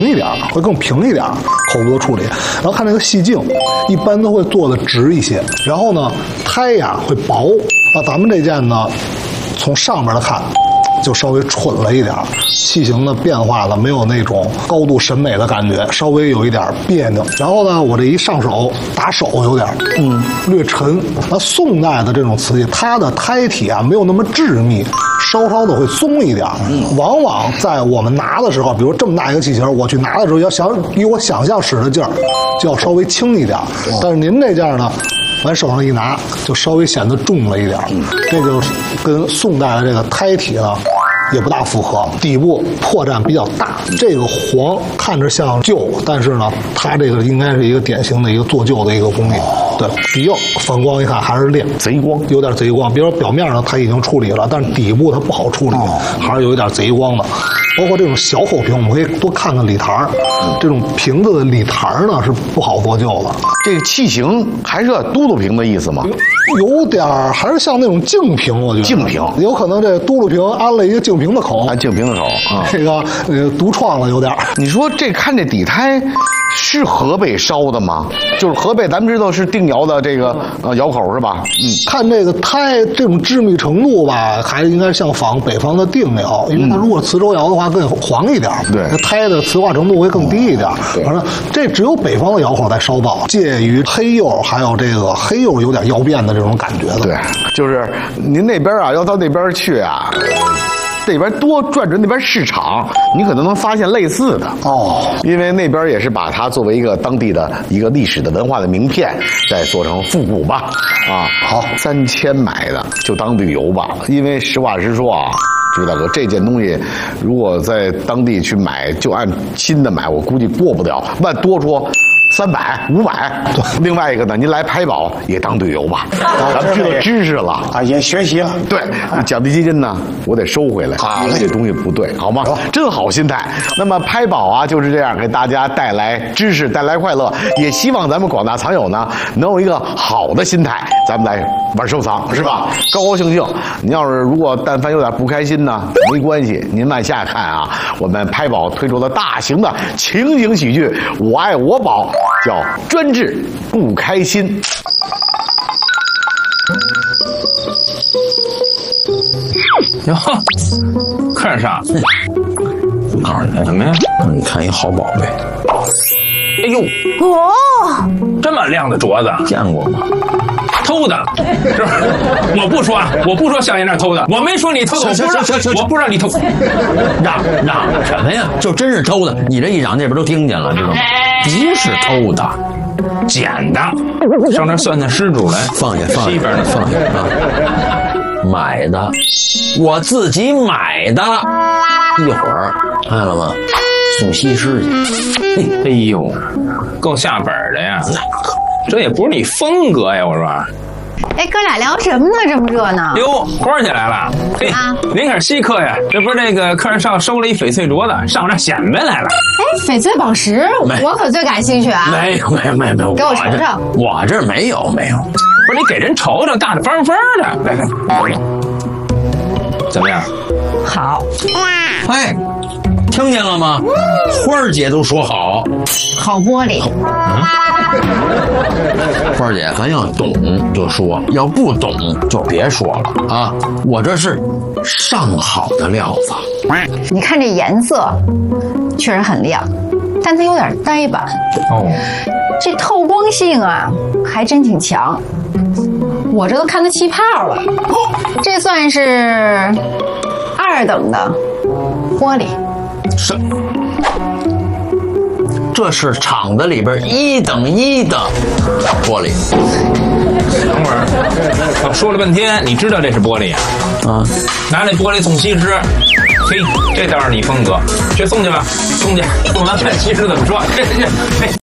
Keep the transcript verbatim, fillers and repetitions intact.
一点，会更平一点，口部的处理。然后看这个细镜，一般都会做的直一些。然后呢，胎呀会薄。那咱们这件呢，从上面的看，就稍微蠢了一点，器型的变化呢，没有那种高度审美的感觉，稍微有一点别扭。然后呢，我这一上手打手有点嗯略沉。那宋代的这种瓷器，它的胎体啊没有那么致密，稍稍的会松一点。往往在我们拿的时候，比如这么大一个器型，我去拿的时候要想以我想象使的劲儿，就要稍微轻一点。但是您这件呢，往手上一拿，就稍微显得重了一点，这就跟宋代的这个胎体呢也不大符合，底部破绽比较大。这个黄看着像旧，但是呢，它这个应该是一个典型的一个做旧的一个工艺。对，底釉反光一看还是亮， 贼光， 有点贼光。比如说表面呢它已经处理了，但是底部它不好处理，还是有一点贼光的。包括这种小口瓶，我们可以多看看里台儿。这种瓶子的里台儿呢是不好做旧的。 这个器型还是嘟噜瓶的意思吗？ 有点儿还是像那种净瓶，我觉得净瓶有可能这嘟噜瓶安了一个净瓶的口， 安净瓶的口啊， 这个呃独创了有点儿。 你说这看这底胎是河北烧的吗？就是河北，咱们知道是定窑的这个呃窑口是吧？嗯， 看这个胎这种致密程度吧，还是应该像仿北方的定窑，因为它如果磁州窑的话更黄一点， 对， 那胎的磁化程度会更低一点。反正这只有北方的窑口在烧造，介于黑釉还有这个黑釉有点窑变的这种感觉的。 对，就是您那边啊，要到那边去啊。这边多转转那边市场，你可能能发现类似的哦， 因为那边也是把它作为一个当地的一个历史的文化的名片，再做成复古吧。啊，好，三千买的就当旅游吧，因为实话实说啊。朱大哥，这件东西如果在当地去买，就按新的买，我估计过不了，万多说三百、五百。另外一个呢，您来拍宝也当旅游吧，咱们知道知识了啊，也学习了。 对，奖励基金呢，我得收回来，因为这东西不对，好吗？真好心态。那么拍宝啊，就是这样给大家带来知识，带来快乐，也希望咱们广大藏友呢，能有一个好的心态，咱们来玩收藏，是吧？高高兴兴。您要是如果但凡有点不开心呢，没关系，您往下看啊，我们拍宝推出的大型的情景喜剧《我爱我宝》。叫专治不开心。 哟，客人上，我告诉你什么呀？你看一好宝贝。哎呦， 哦， 这么亮的镯子， 见过吗？ 偷的，是吧？我不说，我不说香烟那偷的，我没说你偷的， 行行行行， 我不让你偷。 嚷嚷什么呀？就真是偷的，你这一嚷，那边都听见了，知道吗？不是偷的， 捡的。上这算算失主来， 放下放下， 西边的放下啊！买的，我自己买的，一会儿看了吗？送西施去。 哎呦，够下本的呀！这也不是你风格呀，我说。 哎，哥俩聊什么呢？这么热闹？ 哟，花儿起来了！嘿，啊、您可是稀客呀！这不是那个客人上收了一翡翠镯子，上我这显摆来了。 哎，翡翠宝石，我可最感兴趣啊！ 没有没有没有没有， 给我瞅瞅。 我这没有没有， 不是你给人瞅瞅，大大方方的，来来，怎么样？ 好。 哎。听见了吗？花儿姐都说好， 好玻璃。 嗯，花儿姐，咱要懂就说，要不懂就别说了啊！我这是上好的料子。 你看这颜色，确实很亮，但它有点呆板。哦，这透光性啊，还真挺强。我这都看它气泡了，这算是二等的玻璃。 是，这是厂子里边一等一的玻璃。 等会儿，我说了半天，你知道这是玻璃啊？啊，拿那玻璃送西施，嘿，这倒是你风格，去送去吧，送去，送完看西施怎么说。